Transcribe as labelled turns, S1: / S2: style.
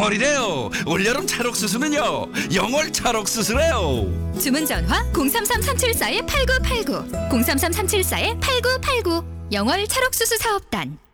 S1: 영월이래요. 올여름 찰옥수수는요 영월 찰옥수수래요.
S2: 주문 전화 033-374-8989 033-374-8989 영월 찰옥수수 사업단.